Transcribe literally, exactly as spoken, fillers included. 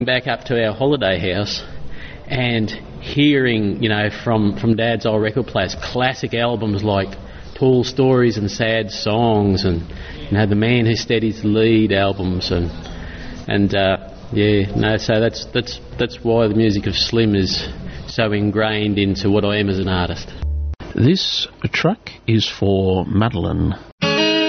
Back up to our holiday house and hearing, you know, from, from Dad's old record players, classic albums like Tall Stories and Sad Songs, and, you know, The Man Who Steadies the Lead albums, and and uh, yeah, no, so that's that's that's why the music of Slim is so ingrained into what I am as an artist. This track is for Madeline.